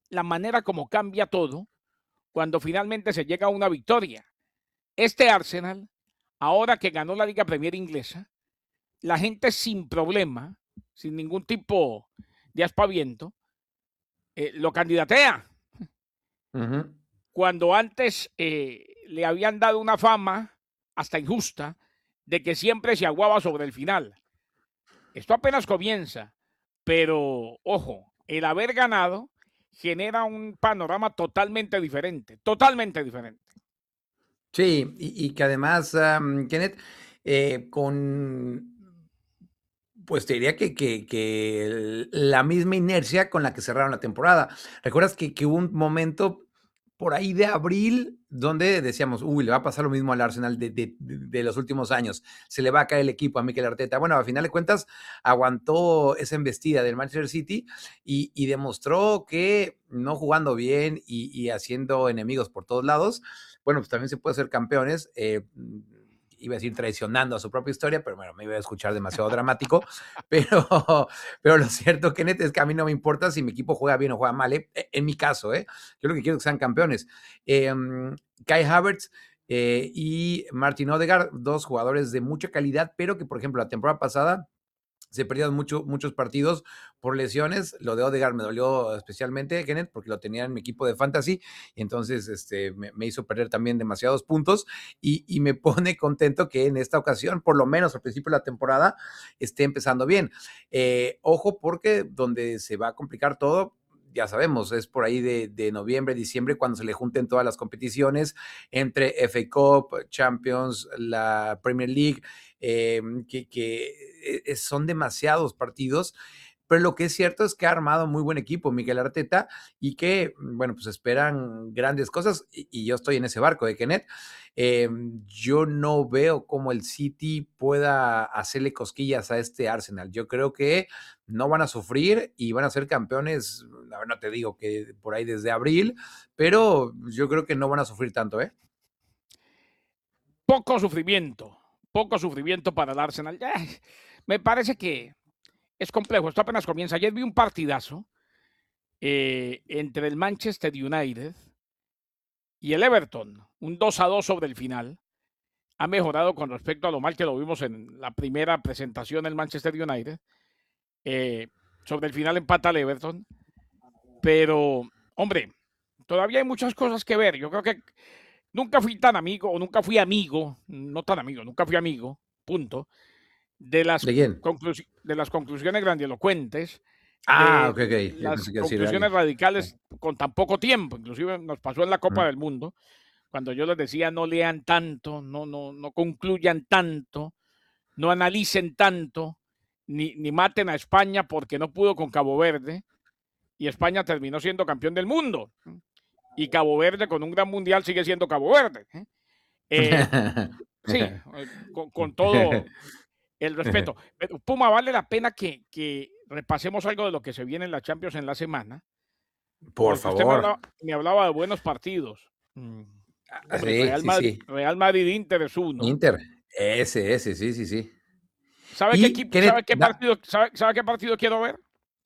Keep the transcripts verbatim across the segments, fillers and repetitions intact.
la manera como cambia todo cuando finalmente se llega a una victoria. Este Arsenal, ahora que ganó la Liga Premier inglesa, la gente sin problema, sin ningún tipo de aspaviento, eh, lo candidatea. Ujú. Cuando antes eh, le habían dado una fama hasta injusta de que siempre se aguaba sobre el final. Esto apenas comienza, pero ojo, el haber ganado genera un panorama totalmente diferente, totalmente diferente. Sí, y y que además, am, Kenneth, eh, con pues, te diría que que que el la misma inercia con la que cerraron la temporada. ¿Recuerdas que que hubo un momento por ahí de abril donde decíamos: "Uy, le va a pasar lo mismo al Arsenal de de de los últimos años, se le va a caer el equipo a Mikel Arteta"? Bueno, al final de cuentas, aguantó esa embestida del Manchester City y y demostró que no jugando bien y y haciendo enemigos por todos lados, bueno, pues también se puede ser campeones, eh, mm, iba a decir traicionando a su propia historia, pero bueno, me iba a escuchar demasiado dramático, pero pero lo cierto, Kenneth, es que a mí no me importa si mi equipo juega bien o juega mal, ¿eh? E en mi caso, ¿eh? Yo lo que quiero es que sean campeones. Em, Kai Havertz, eh, y Martin Odegaard, dos jugadores de mucha calidad, pero que, por ejemplo, la temporada pasada se perdieron mucho, muchos partidos por lesiones. Lo de Odegaard me dolió especialmente, Kenneth, porque lo tenía en mi equipo de fantasy, y entonces este, me, me hizo perder también demasiados puntos, y, y me pone contento que en esta ocasión, por lo menos al principio de la temporada, esté empezando bien. Eh, ojo, porque donde se va a complicar todo, ya sabemos, es por ahí de, de noviembre, diciembre, cuando se le junten todas las competiciones entre F A Cup, Champions, la Premier League, eh, que, que eh, son demasiados partidos, pero lo que es cierto es que ha armado muy buen equipo Miguel Arteta y que, bueno, pues esperan grandes cosas y, y yo estoy en ese barco de Kenneth. Eh, yo no veo cómo el City pueda hacerle cosquillas a este Arsenal. Yo creo que no van a sufrir y van a ser campeones, a ver, no te digo que por ahí desde abril, pero yo creo que no van a sufrir tanto, ¿eh? Poco sufrimiento, poco sufrimiento para el Arsenal. Ya, me parece que es complejo, esto apenas comienza. Ayer vi un partidazo eh, entre el Manchester United y el Everton, un dos a dos sobre el final. Ha mejorado con respecto a lo mal que lo vimos en la primera presentación del Manchester United. Eh, sobre el final empata el Everton. Pero, hombre, todavía hay muchas cosas que ver. Yo creo que nunca fui tan amigo, o nunca fui amigo, no tan amigo, nunca fui amigo, punto, de las, ¿De quién? conclus de las conclusiones grandilocuentes, Ah, de ok, ok. Yo las pensé que iba a decir de conclusiones alguien. radicales con tan poco tiempo. Inclusive nos pasó en la Copa Mm. del Mundo, cuando yo les decía no lean tanto, no, no, no concluyan tanto, no analicen tanto, ni, ni maten a España porque no pudo con Cabo Verde, y España terminó siendo campeón del mundo. Y Cabo Verde, con un gran mundial, sigue siendo Cabo Verde. ¿eh? Eh, sí, eh, con, con, todo el respeto. Pero, Puma, vale la pena que, que repasemos algo de lo que se viene en la Champions en la semana, Por porque usted me favor. hablaba, me hablaba de buenos partidos. Mm, Ah, Hombre, sí, Real sí, Madrid, sí. Real Madrid Inter es uno. Inter. Ese, ese, sí, sí, sí. ¿Sabe qué Y equipo, sabe Kenneth, qué da, partido, sabe, sabe qué partido quiero ver?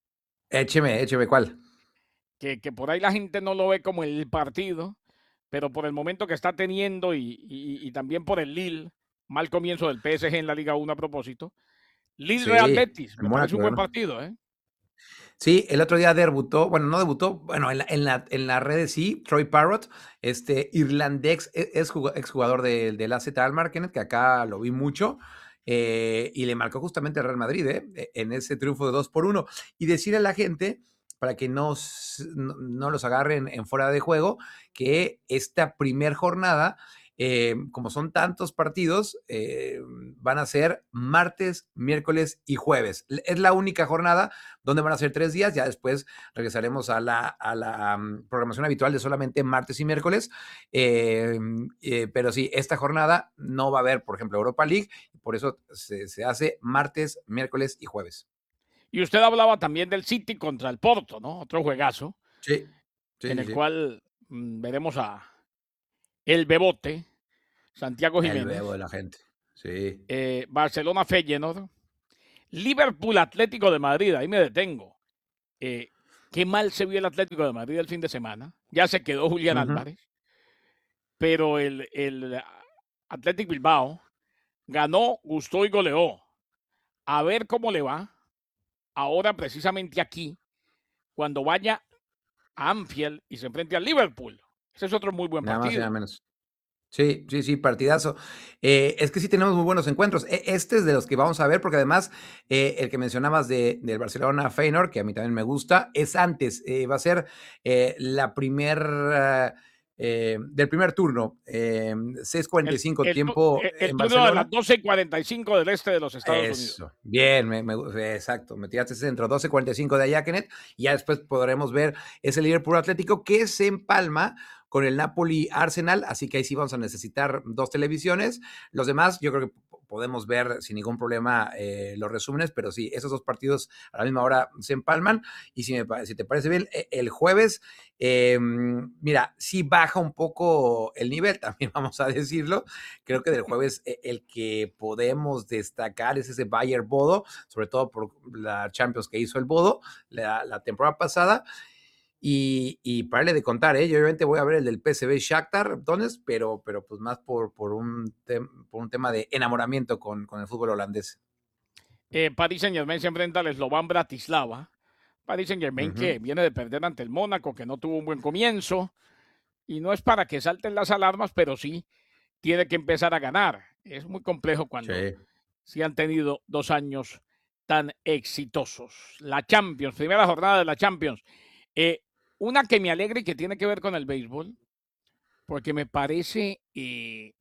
écheme, écheme, ¿cuál? Que, que por ahí la gente no lo ve como el partido, pero por el momento que está teniendo y, y, y también por el Lille, mal comienzo del P S G en la Liga uno a propósito. Lille Real Sí, Betis, en me parece un Mónaco buen ganó. partido, ¿eh? Sí, el otro día debutó, bueno, no debutó, bueno, en la, en la, en las redes sí, Troy Parrott, este irlandés, e- es jug- exjugador del del A Z Alkmaar, Kenneth, que acá lo vi mucho, eh, y le marcó justamente al Real Madrid, ¿eh? e- en ese triunfo de dos por uno. Y decirle a la gente, para que no, s- no, no los agarren en fuera de juego, que esta primer jornada, eh, como son tantos partidos, eh, van a ser martes, miércoles y jueves. Es la única jornada donde van a ser tres días, ya después regresaremos a la, a la um, programación habitual de solamente martes y miércoles, eh, eh, pero sí, esta jornada no va a haber, por ejemplo, Europa League, por eso se, se hace martes, miércoles y jueves. Y usted hablaba también del City contra el Porto, ¿no? Otro juegazo Sí, sí, en sí, el sí. cual mmm, veremos a el Bebote, Santiago El bebo de Jiménez, la gente. Sí. eh, Barcelona Feyenoord, Liverpool Atlético de Madrid, ahí me detengo. Eh, Qué mal se vio el Atlético de Madrid el fin de semana. Ya se quedó Julián Ujú. Álvarez. Pero el, el Athletic Bilbao ganó, gustó y goleó. A ver cómo le va ahora precisamente aquí, cuando vaya a Anfield y se enfrente al Liverpool. Ese es otro muy buen Nada más y nada partido. menos. Sí, sí, sí, partidazo. Eh, es que sí tenemos muy buenos encuentros. E este es de los que vamos a ver, porque además, eh, el que mencionabas de del Barcelona Feyenoord, que a mí también me gusta, es antes, eh, va a ser, eh, la primer, eh, del primer turno, eh, seis cuarenta y El, cinco el, tiempo el en turno de las Barcelona. doce y cuarenta y cinco del este de los Estados Unidos. Eso, bien, me, me, exacto, me tiraste ese centro, doce cuarenta y cinco de allá, Kenneth, y ya después podremos ver ese Liverpool Atlético que se empalma con el Napoli Arsenal, así que ahí sí vamos a necesitar dos televisiones. Los demás, yo creo que podemos ver sin ningún problema eh, los resúmenes, pero sí, esos dos partidos a la misma hora se empalman. Y si, me, si te parece bien, el jueves, eh, mira, sí baja un poco el nivel, también vamos a decirlo. Creo que del jueves el que podemos destacar es ese Bayer Bodo, sobre todo por la Champions que hizo el Bodo la, la temporada pasada. Y, y párale de contar, ¿eh? Yo obviamente voy a ver el del P S V Shakhtar Donetsk, pero, pero pues más por, por, un por un tema de enamoramiento con, con el fútbol holandés. Eh, Paris Saint-Germain se enfrenta al Slovan Bratislava. Paris Saint-Germain Uh -huh. que viene de perder ante el Mónaco, que no tuvo un buen comienzo. Y no es para que salten las alarmas, pero sí tiene que empezar a ganar. Es muy complejo cuando Sí. sí han tenido dos años tan exitosos. La Champions, primera jornada de la Champions. Eh, una que me alegra y que tiene que ver con el béisbol, porque me parece eh,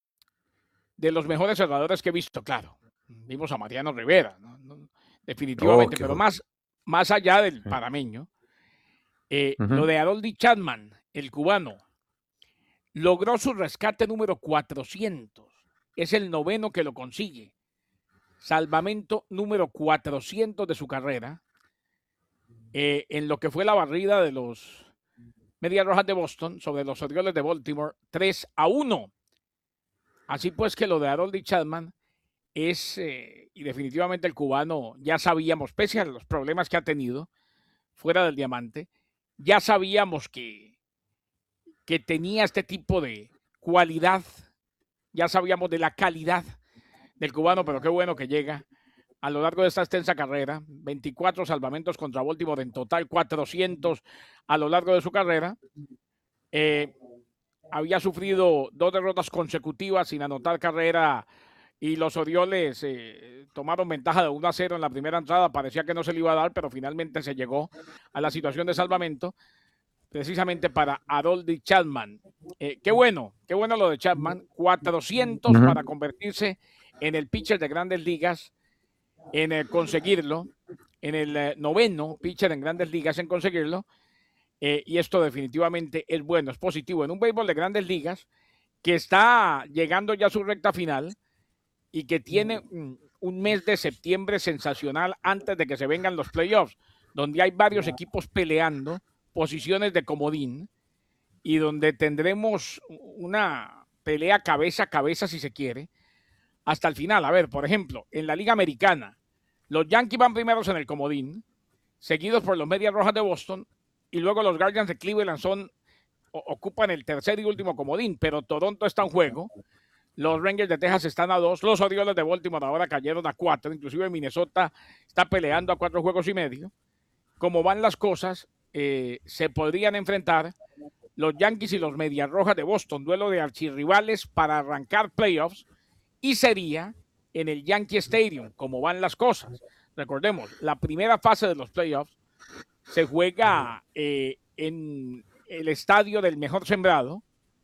de los mejores cerradores que he visto, claro. Vimos a Mariano Rivera, ¿no? No, Oh, definitivamente, qué pero joder. más, más allá del panameño, eh, Uh lo -huh. de Harold Chapman, el cubano, logró su rescate número cuatrocientos. Es el noveno que lo consigue. Salvamento número cuatrocientos de su carrera. Eh, en lo que fue la barrida de los Medias Rojas de Boston sobre los Orioles de Baltimore, tres a uno. Así pues que lo de Harold Chapman es, eh, y definitivamente el cubano, ya sabíamos, pese a los problemas que ha tenido fuera del diamante, ya sabíamos que, que tenía este tipo de cualidad, ya sabíamos de la calidad del cubano, pero qué bueno que llega a lo largo de esta extensa carrera, veinticuatro salvamentos contra Baltimore, en total cuatrocientos a lo largo de su carrera. Eh, había sufrido dos derrotas consecutivas sin anotar carrera y los Orioles eh, tomaron ventaja de uno a cero en la primera entrada. Parecía que no se le iba a dar, pero finalmente se llegó a la situación de salvamento precisamente para Harold Chapman. Eh, qué bueno, qué bueno lo de Chapman. cuatrocientos Uh para -huh. convertirse en el pitcher de Grandes Ligas, en eh, conseguirlo, en el eh, noveno pitcher en Grandes Ligas en conseguirlo. Eh, y esto definitivamente es bueno, es positivo en un béisbol de Grandes Ligas que está llegando ya a su recta final y que tiene un, un mes de septiembre sensacional antes de que se vengan los playoffs, donde hay varios equipos peleando posiciones de comodín y donde tendremos una pelea cabeza a cabeza, si se quiere, hasta el final. A ver, por ejemplo, en la Liga Americana, los Yankees van primeros en el comodín, seguidos por los Medias Rojas de Boston, y luego los Guardians de Cleveland son, ocupan el tercer y último comodín, pero Toronto está en juego. Los Rangers de Texas están a dos. Los Orioles de Baltimore ahora cayeron a cuatro. Inclusive Minnesota está peleando a cuatro juegos y medio. Como van las cosas, eh, se podrían enfrentar los Yankees y los Medias Rojas de Boston. Duelo de archirrivales para arrancar playoffs. Y sería en el Yankee Stadium, como van las cosas. Recordemos, la primera fase de los playoffs se juega eh, en el estadio del mejor sembrado.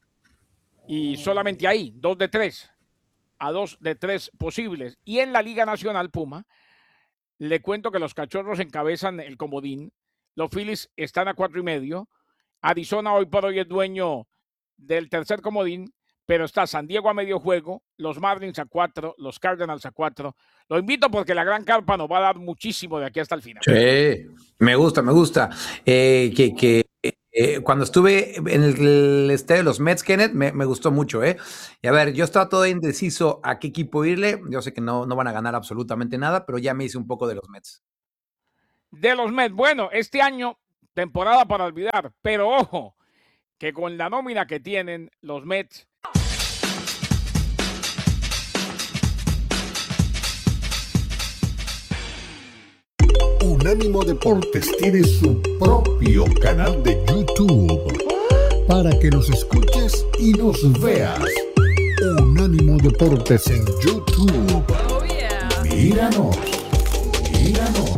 Y solamente ahí, dos de tres. A dos de tres posibles. Y en la Liga Nacional Puma, le cuento que los Cachorros encabezan el comodín. Los Phillies están a cuatro y medio. Arizona hoy por hoy es dueño del tercer comodín, pero está San Diego a medio juego, los Marlins a cuatro, los Cardinals a cuatro. Lo invito porque la gran carpa nos va a dar muchísimo de aquí hasta el final. Sí, me gusta, me gusta. Eh, que, que eh, cuando estuve en el, el estadio de los Mets, Kenneth, me, me, gustó mucho, ¿eh? Y a ver, yo estaba todo indeciso a qué equipo irle. Yo sé que no, no van a ganar absolutamente nada, pero ya me hice un poco de los Mets. De los Mets, bueno, este año temporada para olvidar, pero ojo, que con la nómina que tienen los Mets. Unánimo Deportes tiene su propio canal de YouTube para que nos escuches y nos veas. Unánimo Deportes en YouTube. Oh, yeah. Míranos, míranos.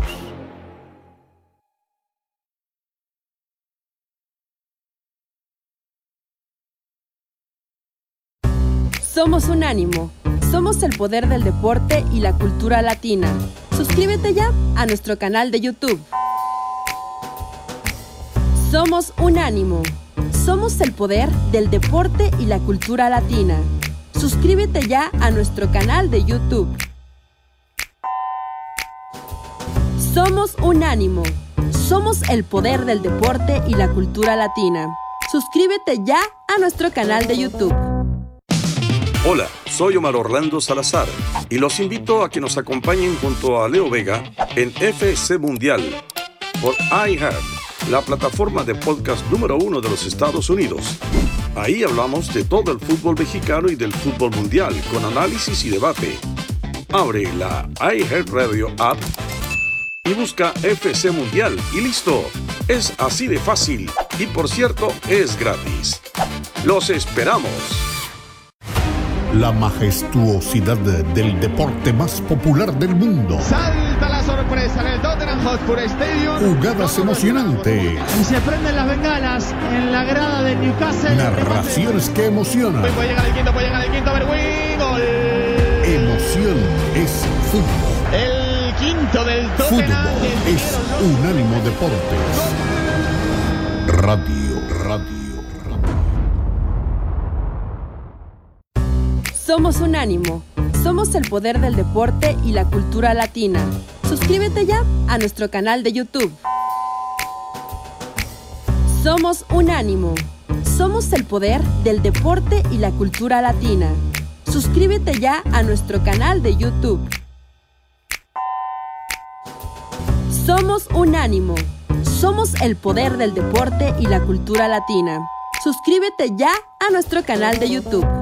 Somos Unánimo. Somos el poder del deporte y la cultura latina. Suscríbete ya a nuestro canal de YouTube. Somos Unánimo. Somos el poder del deporte y la cultura latina. Suscríbete ya a nuestro canal de YouTube. Somos Unánimo. Somos el poder del deporte y la cultura latina. Suscríbete ya a nuestro canal de YouTube. Hola, soy Omar Orlando Salazar y los invito a que nos acompañen junto a Leo Vega en F C Mundial por iHeart, la plataforma de podcast número uno de los Estados Unidos. Ahí hablamos de todo el fútbol mexicano y del fútbol mundial con análisis y debate. Abre la iHeartRadio app y busca F C Mundial y listo. Es así de fácil y, por cierto, es gratis. ¡Los esperamos! La majestuosidad del deporte más popular del mundo. Salta la sorpresa en el Tottenham Hotspur Stadium. Jugadas emocionantes. Y se prenden las bengalas en la grada de Newcastle. Narraciones que emocionan. Puede llegar el quinto, puede llegar el quinto, a ver, win, gol. Emoción es fútbol. El quinto del Tottenham. Fútbol es Unánimo Deportes. Radio, radio. Somos Unánimo. Somos el poder del deporte y la cultura latina. Suscríbete ya a nuestro canal de YouTube. Somos Unánimo. Somos el poder del deporte y la cultura latina. Suscríbete ya a nuestro canal de YouTube. Somos Unánimo. Somos el poder del deporte y la cultura latina. Suscríbete ya a nuestro canal de YouTube.